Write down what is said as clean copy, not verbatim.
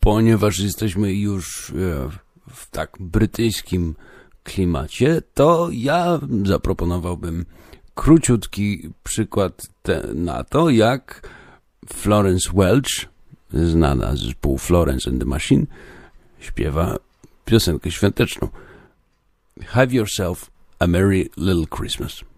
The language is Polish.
ponieważ jesteśmy już w tak brytyjskim klimacie, to ja zaproponowałbym króciutki przykład na to, jak Florence Welch, znana z zespołu Florence and the Machine, śpiewa piosenkę świąteczną. Have yourself a merry little Christmas.